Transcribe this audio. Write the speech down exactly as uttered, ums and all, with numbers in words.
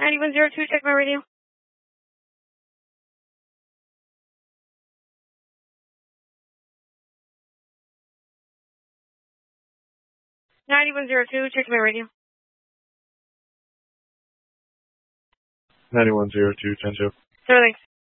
ninety-one zero two, check my radio. ninety-one zero two, check my radio. ninety-one zero two, ten two. Sterling.